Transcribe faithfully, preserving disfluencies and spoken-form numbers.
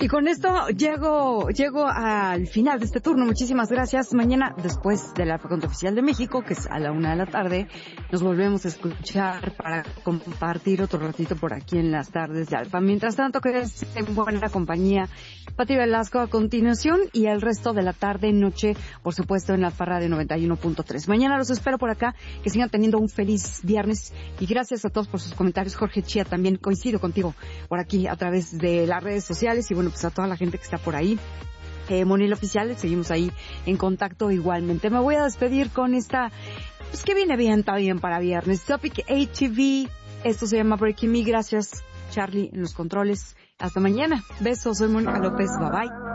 Y con esto llego, llego al final de este turno. Muchísimas gracias. Mañana, después del Alfa Contra Oficial de México, que es a la una de la tarde, nos volvemos a escuchar para compartir otro ratito por aquí en las tardes de Alfa. Mientras tanto, quédense en buena compañía. Pati Velasco a continuación y el resto de la tarde, noche, por supuesto, en Alfa Radio noventa y uno punto tres. Mañana los espero por acá. Que sigan teniendo un feliz viernes. Y gracias a todos por sus comentarios. Jorge Chía, también coincido contigo por aquí a través de las redes sociales. Y bueno, pues a toda la gente que está por ahí. Eh, Monil Oficial, seguimos ahí en contacto igualmente. Me voy a despedir con esta, pues que viene bien, está bien para viernes. Topic A T V, esto se llama Breaking Me. Gracias, Charlie, en los controles. Hasta mañana. Besos, soy Mónica López. Bye bye.